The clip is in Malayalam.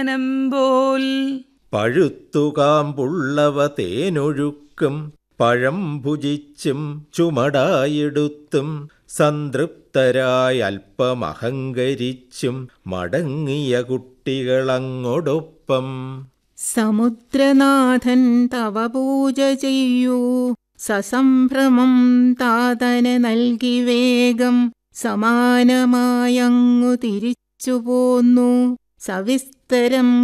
നമ്പോൽ പഴുത്തുകാമ്പുള്ളവ തേനൊഴുക്കും പഴം ഭുജിച്ചും ചുമടായെടുത്തും സംതൃപ്തരായി അല്പമഹങ്കരിച്ചും മടങ്ങിയ കുട്ടികളങ്ങോടൊപ്പം. സമുദ്രനാഥൻ തവ പൂജ ചെയ്യൂ, സസംഭ്രമം താതന് നൽകി വേഗം സമാനമായങ്ങു തിരിച്ചു പോന്നു. സവിസ്തരം